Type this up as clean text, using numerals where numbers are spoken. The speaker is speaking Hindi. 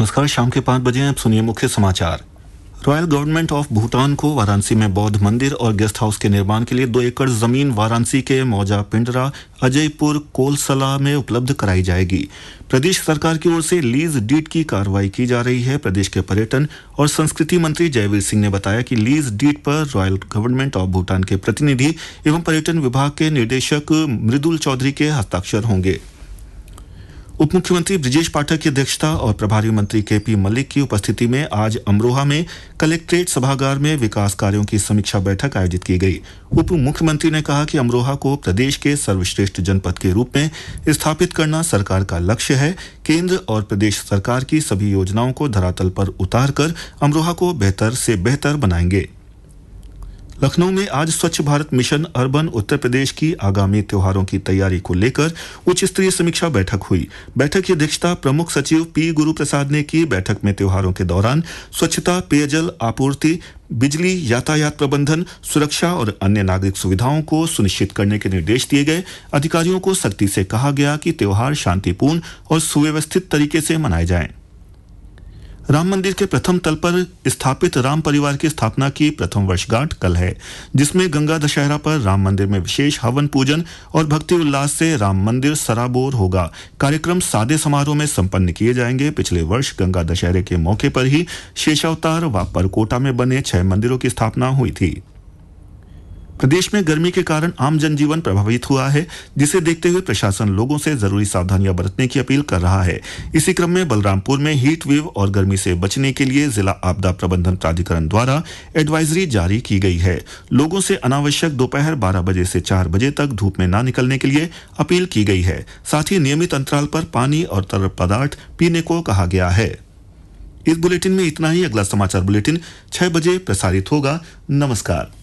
नमस्कार। शाम के 5 बजे आप सुनिए मुख्य समाचार। रॉयल गवर्नमेंट ऑफ भूटान को वाराणसी में बौद्ध मंदिर और गेस्ट हाउस के निर्माण के लिए 2 एकड़ जमीन वाराणसी के मौजा पिंडरा अजयपुर कोलसला में उपलब्ध कराई जाएगी। प्रदेश सरकार की ओर से लीज डीड की कार्रवाई की जा रही है। प्रदेश के पर्यटन और संस्कृति मंत्री जयवीर सिंह ने बताया कि लीज डीड पर रॉयल गवर्नमेंट ऑफ भूटान के प्रतिनिधि एवं पर्यटन विभाग के निदेशक मृदुल चौधरी के हस्ताक्षर होंगे। उप मुख्यमंत्री ब्रिजेश पाठक की अध्यक्षता और प्रभारी मंत्री केपी मलिक की उपस्थिति में आज अमरोहा में कलेक्ट्रेट सभागार में विकास कार्यों की समीक्षा बैठक आयोजित की गई। उप मुख्यमंत्री ने कहा कि अमरोहा को प्रदेश के सर्वश्रेष्ठ जनपद के रूप में स्थापित करना सरकार का लक्ष्य है। केंद्र और प्रदेश सरकार की सभी योजनाओं को धरातल पर उतारकर अमरोहा को बेहतर से बेहतर बनाएंगे। लखनऊ में आज स्वच्छ भारत मिशन अर्बन उत्तर प्रदेश की आगामी त्योहारों की तैयारी को लेकर उच्च स्तरीय समीक्षा बैठक हुई। बैठक की अध्यक्षता प्रमुख सचिव पी गुरु प्रसाद ने की। बैठक में त्योहारों के दौरान स्वच्छता, पेयजल आपूर्ति, बिजली, यातायात प्रबंधन, सुरक्षा और अन्य नागरिक सुविधाओं को सुनिश्चित करने के निर्देश दिए गए। अधिकारियों को सख्ती से कहा गया कि त्योहार शांतिपूर्ण और सुव्यवस्थित तरीके से मनाए जाएं। राम मंदिर के प्रथम तल पर स्थापित राम परिवार की स्थापना की प्रथम वर्षगांठ कल है, जिसमें गंगा दशहरा पर राम मंदिर में विशेष हवन पूजन और भक्ति उल्लास से राम मंदिर सराबोर होगा। कार्यक्रम सादे समारोह में संपन्न किए जाएंगे। पिछले वर्ष गंगा दशहरे के मौके पर ही शेषावतार व परकोटा में बने 6 मंदिरों की स्थापना हुई थी। प्रदेश में गर्मी के कारण आम जनजीवन प्रभावित हुआ है, जिसे देखते हुए प्रशासन लोगों से जरूरी सावधानियां बरतने की अपील कर रहा है। इसी क्रम में बलरामपुर में हीट वेव और गर्मी से बचने के लिए जिला आपदा प्रबंधन प्राधिकरण द्वारा एडवाइजरी जारी की गई है। लोगों से अनावश्यक दोपहर 12 बजे से 4 बजे तक धूप में न निकलने के लिए अपील की गई है। साथ ही नियमित अंतराल पर पानी और तरल पदार्थ पीने को कहा गया है। इस बुलेटिन में इतना ही। अगला समाचार बुलेटिन 6 बजे प्रसारित होगा। नमस्कार।